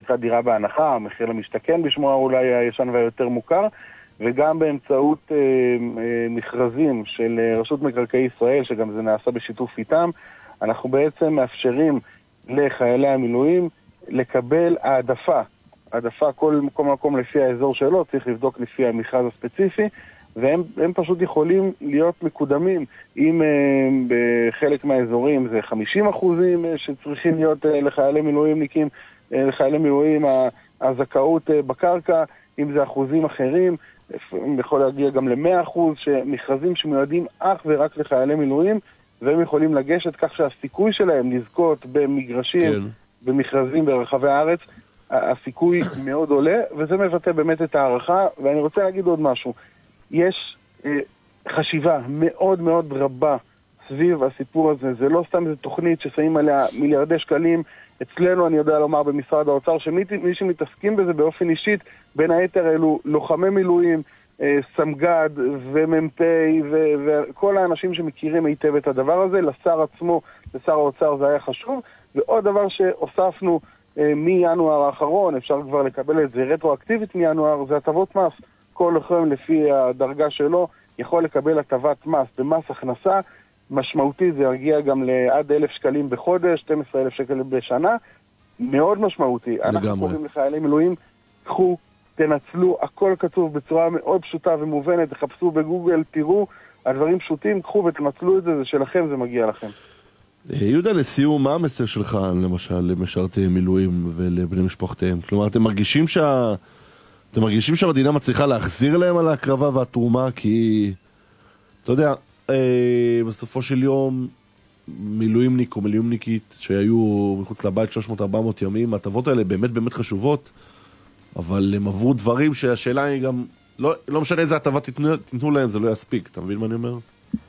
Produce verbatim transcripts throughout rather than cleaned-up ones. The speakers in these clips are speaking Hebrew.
שנקרא דירה בהנחה, המחיר למשתכן בשמו אולי הישן והיותר מוכר, וגם באמצעות אה, אה, מכרזים של אה, רשות מקרקעי ישראל, שגם זה נעשה בשיתוף איתם, אנחנו בעצם מאפשרים לחיילי המילואים לקבל העדפה, העדפה כל מקום מקום לפי האזור שלו, צריך לבדוק לפי המכרז הספציפי, והם הם פשוט יכולים להיות מקודמים, אם אה, בחלק מהאזורים זה חמישים אחוזים שצריכים להיות אה, לחיילי מילואימניקים, אה, לחיילי מילואים הזכאות אה, בקרקע, אם זה אחוזים אחרים, יכול להגיע גם ל-מאה אחוז, שמכרזים שמיועדים אך ורק לחיילי מילואים, והם יכולים לגשת כך שהסיכוי שלהם לזכות במגרשים, כן. במכרזים ברחבי הארץ, הסיכוי מאוד עולה, וזה מבטא באמת את הערכה. ואני רוצה להגיד עוד משהו, יש אה, חשיבה מאוד מאוד רבה סביב הסיפור הזה, זה לא סתם איזו תוכנית ששמים עליה מיליארדי שקלים, אצלנו אני יודע לומר במשרד האוצר, שמי שמתעסקים בזה באופן אישית, בין היתר אלו לוחמי מילואים, אה, סמגד וממפי ו- וכל האנשים שמכירים היטב את הדבר הזה, לשר עצמו, לשר האוצר זה היה חשוב. ועוד דבר שהוספנו אה, מינואר האחרון, אפשר כבר לקבל את זה רטרואקטיבית מינואר, זה הטבות מס. כל לוחם לפי הדרגה שלו יכול לקבל הטבת מס במס הכנסה משמעותי, זה יגיע גם לעד אלף שקלים בחודש, שנים עשר אלף שקלים בשנה, מאוד משמעותי. אנחנו קוראים לחיילי מילואים, קחו, תנצלו, הכל כתוב בצורה מאוד פשוטה ומובנת, תחפשו בגוגל, תראו, הדברים פשוטים, קחו ותנצלו את זה, זה שלכם, זה מגיע לכם. יהודה, לסיום, מה המסר שלך למשל למשרתי מילואים ולבני משפחותיהם? כלומר, אתם מרגישים שה... אתם מרגישים שהמדינה מצליחה להחזיר להם על ההקרבה והתרומה, כי אתה יודע, אה, בסופו של יום מילואימניק או מילואימניקית שהיו מחוץ לבית שלוש מאות ארבע מאות ימים, ההטבות האלה באמת באמת חשובות, אבל הם עברו דברים שהשאלה היא גם, לא, לא משנה איזה הטבה תתנו, תתנו להם, זה לא יספיק. אתה מבין מה אני אומר?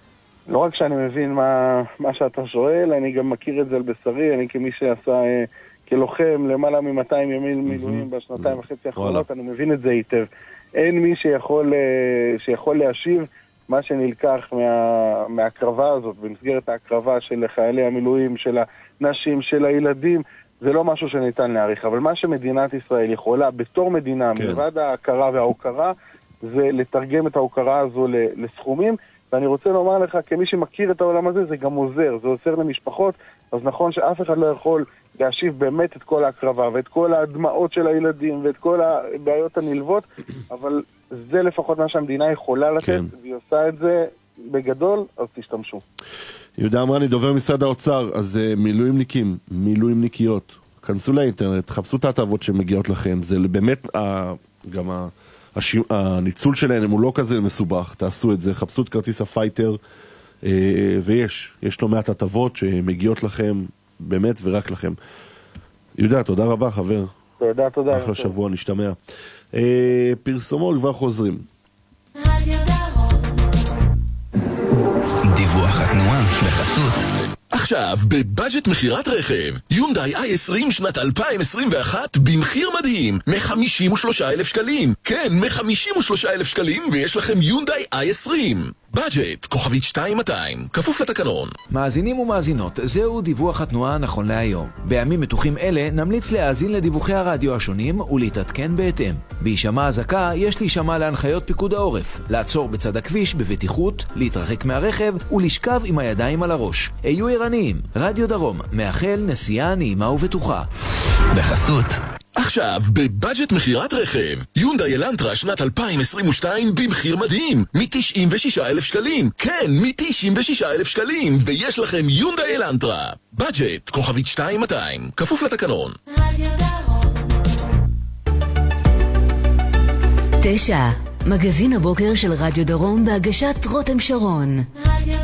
לא רק שאני מבין מה, מה שאתה שואל, אני גם מכיר את זה על בשרי, אני כמי שעשה אה, כלוחם למעלה מ-מאתיים ימים מילואים בשנתיים וחצי האחרונות, אני מבין את זה היטב. אין מי שיכול, אה, שיכול להשיב מה שנלקח מה, מהקרבה הזאת, במסגרת ההקרבה של חיילי המילואים, של הנשים, של הילדים, זה לא משהו שניתן להעריך, אבל מה שמדינת ישראל יכולה בתור מדינה, כן. מלבד ההכרה וההוקרה, זה לתרגם את ההוקרה הזו לסכומים, ואני רוצה לומר לך, כמי שמכיר את העולם הזה, זה גם עוזר, זה עוזר למשפחות, אז נכון שאף אחד לא יכול להשיב באמת את כל ההקרבה, ואת כל הדמעות של הילדים, ואת כל הבעיות הנלוות, אבל זה לפחות מה שהמדינה יכולה לתת, כן. והיא עושה את זה בגדול, אז תשתמשו. יהודה אמרני, דובר משרד האוצר, אז מילואימניקים, מילואימניקיות, כנסו לאינטרנט, חפשו את ההטבות שמגיעות לכם, זה באמת ה, גם ה, הש, הניצול שלהם הוא לא כזה מסובך, תעשו את זה, חפשו את כרטיס הפייטר, אה, ויש, יש לו מעט הטבות שמגיעות לכם, באמת ורק לכם. יהודה, תודה רבה חבר. תודה, תודה. אחלה שבוע, נשתמע. אה, פרסומות כבר חוזרים. דיווח התנועה בחסות. עכשיו, בבאג'ט מחירת רכב, יונדאי איי עשרים שנת אלפיים עשרים ואחת במחיר מדהים, מ-חמישים ושלושה אלף שקלים. כן, מ-חמישים ושלושה אלף שקלים, ויש לכם יונדאי איי עשרים. באג'ט, כוכבית שתיים מאתיים, כפוף לתקנון. מאזינים ומאזינות, זהו דיווח התנועה נכון להיום. בימים מתוחים אלה נמליץ להאזין לדיווחי הרדיו השונים ולהתעדכן בהתאם. בהישמע הזקה יש להישמע להנחיות פיקוד העורף, לעצור בצד הכביש בבטיחות, להתרחק מהרכב ולשכב עם הידיים על הראש. היו ערניים, רדיו דרום, מאחל נסיעה נעימה ובטוחה. בחסות. עכשיו, בבאג'ט מחירת רכב, יונדאי אלנטרה שנת אלפיים עשרים ושתיים במחיר מדהים, מ-תשעים ושישה אלף שקלים. כן, מ-תשעים ושישה אלף שקלים, ויש לכם יונדאי אלנטרה. באג'ט, כוכבית שתיים מאתיים, כפוף לתקנון. תשע, מגזין הבוקר של רדיו דרום בהגשת רותם שרון.